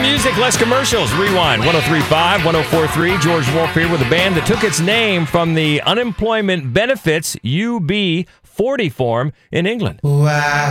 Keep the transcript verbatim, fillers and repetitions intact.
music, less commercials. Rewind. one oh three point five, one oh four point three. George Wolf here with a band that took its name from the Unemployment Benefits U B forty form in England. Wow.